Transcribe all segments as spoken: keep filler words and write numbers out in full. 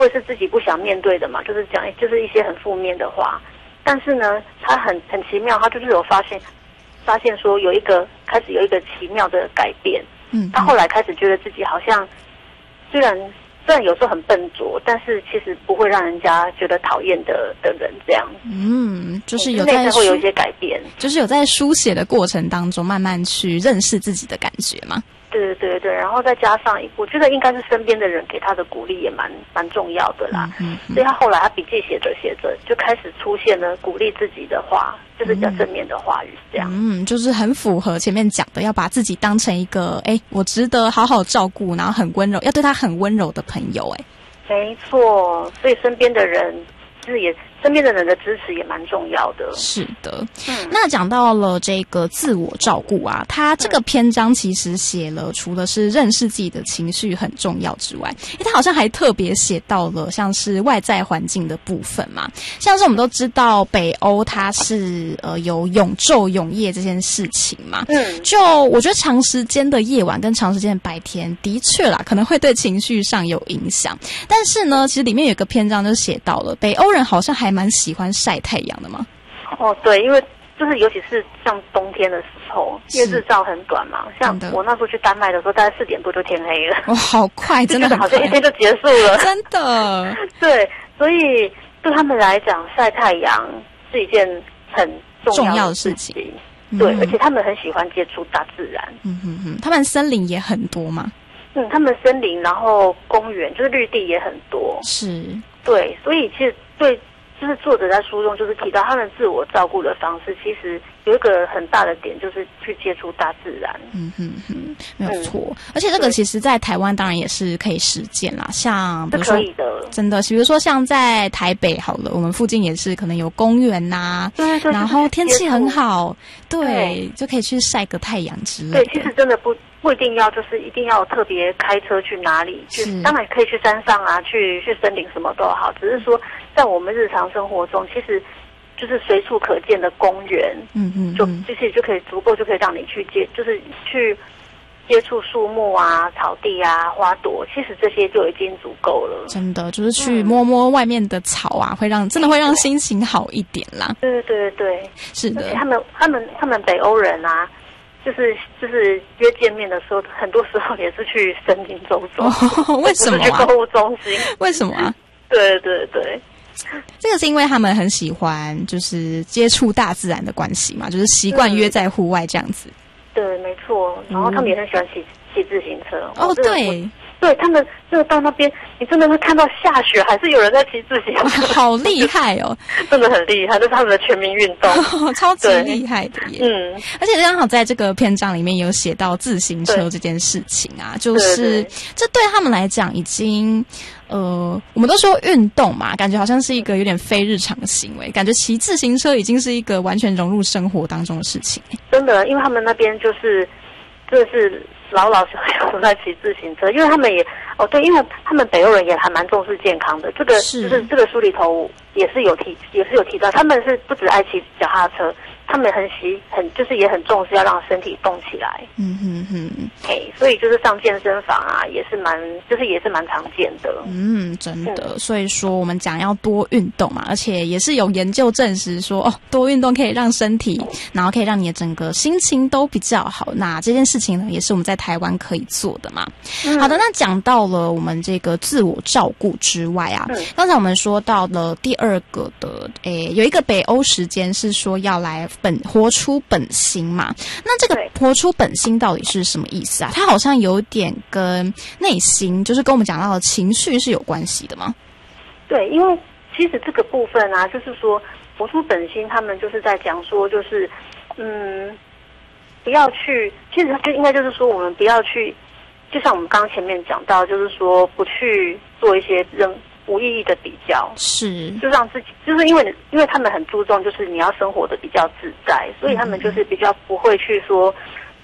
或者是自己不想面对的嘛，就是讲就是一些很负面的话。但是呢，他很很奇妙，他就是有发现发现说有一个开始有一个奇妙的改变。嗯，他后来开始觉得自己好像虽然虽然有时候很笨拙，但是其实不会让人家觉得讨厌的的人这样。 嗯，就是有在内在会有一些改变， 就是有在书写的过程当中慢慢去认识自己的感觉嘛。 对对对，然后再加上我觉得应该是身边的人给他的鼓励也蛮蛮重要的啦。嗯嗯，所以他后来他笔记写着写着就开始出现了鼓励自己的话，就是比较正面的话语这样。 嗯，就是很符合前面讲的，要把自己当成一个哎，我值得好好照顾，然后很温柔，要对他很温柔的朋友。哎， 没错，所以身边的人就是也身边的人的支持也蛮重要的。是的，嗯，那讲到了这个自我照顾啊，他这个篇章其实写了，除了是认识自己的情绪很重要之外，诶，他好像还特别写到了像是外在环境的部分嘛，像是我们都知道北欧它是呃有永昼永夜这件事情嘛，嗯，就我觉得长时间的夜晚跟长时间的白天的确啦，可能会对情绪上有影响，但是呢，其实里面有一个篇章就写到了北欧人好像还蛮喜欢晒太阳的吗？ 哦，对，因为就是尤其是像冬天的时候，因为日照很短嘛，像我那时候去丹麦的时候，大概四点多就天黑了。 哇、哦，好快，真的很快， 好像一天就结束了， 真的。 对，所以对他们来讲，晒太阳是一件很重要的事情。对、嗯，而且他们很喜欢接触大自然。 嗯哼哼，他们森林也很多嘛。 嗯，他们森林，然后公园，就是绿地也很多。 是。对， 所以其实对。就是作者在书中就是提到他们自我照顾的方式，其实有一个很大的点就是去接触大自然。 嗯哼哼，没有错、嗯。而且这个其实在台湾当然也是可以实践啦，像比如说可以的， 真的，比如说像在台北好了，我们附近也是可能有公园呐、啊，然后天气很好，对，对就可以去晒个太阳之类的。 对，其实真的不不一定要就是一定要特别开车去哪里，去当然可以去山上啊，去去森林什么都好，只是说在我们日常生活中，其实就是随处可见的公园，嗯嗯，就其实就可以足够就可以让你去接，就是去接触树木啊、草地啊、花朵，其实这些就已经足够了。 真的，就是去摸摸外面的草啊，嗯、会让真的会让心情好一点啦。 对对对， 是的。 他们他们他们北欧人啊。就是就是约见面的时候，很多时候也是去森林走走。 哦、为什么、啊？ 去购物中心？ 为什么啊？ 对对对， 这个是因为他们很喜欢就是接触大自然的关系嘛，就是习惯约在户外这样子。 对，没错。然后他们也很喜欢骑骑自行车。 哦，对。 对他们，真的到那边，你真的会看到下雪，还是有人在骑自行车， 好厉害哦！ 真的很厉害，这是他们的全民运动， 哦、超级厉害的耶！嗯，而且刚好在这个篇章里面有写到自行车这件事情啊，就是对对这对他们来讲已经，呃，我们都说运动嘛，感觉好像是一个有点非日常的行为，感觉骑自行车已经是一个完全融入生活当中的事情。 真的，因为他们那边就是，真的是。老老小小都在骑自行车，因为他们也哦对，因为他们北欧人也还蛮重视健康的。这个是就是这个书里头也是有提，也是有提到，他们是不只爱骑脚踏车，他们很喜很就是也很重视要让身体动起来。嗯哼哼，嘿，所以就是上健身房啊，也是蛮就是也是蛮常见的。 嗯，真的。嗯、所以说我们讲要多运动嘛，而且也是有研究证实说哦，多运动可以让身体，然后可以让你的整个心情都比较好。那这件事情呢，也是我们在台湾可以做的嘛。嗯、好的，那讲到了我们这个自我照顾之外啊，嗯、刚才我们说到了第二个的，诶，有一个北欧时间是说要来本活出本心嘛。那这个活出本心到底是什么意思啊？它好像有点跟内心，就是跟我们讲到的情绪是有关系的吗？ 对，因为其实这个部分啊，就是说活出本心，他们就是在讲说，就是嗯。不要去，其实就应该就是说，我们不要去，就像我们刚刚前面讲到，就是说不去做一些人无意义的比较， 是， 就让自己，就是因为因为他们很注重，就是你要生活的比较自在，所以他们就是比较不会去说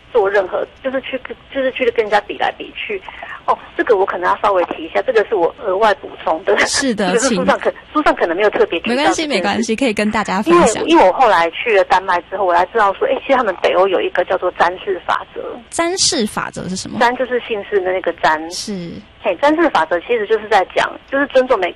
做任何，就是去就是去跟人家比来比去。哦，这个我可能要稍微提一下，这个是我额外补充的。 是的， 就是书上可书上可能没有特别提到。 没关系，没关系，可以跟大家分享。 因为因为我后来去了丹麦之后，我才知道说，哎，其实他们北欧有一个叫做占氏法则。 占氏法则是什么？ 占就是姓氏的那个占。 是。 嘿，占氏法则其实就是在讲，就是尊重每